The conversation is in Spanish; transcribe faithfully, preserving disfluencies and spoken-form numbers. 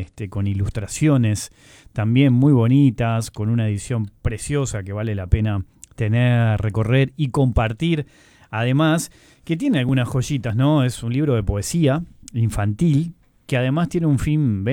este, con ilustraciones también muy bonitas, con una edición preciosa que vale la pena tener, recorrer y compartir. Además, que tiene algunas joyitas, ¿no? Es un libro de poesía infantil que además tiene un fin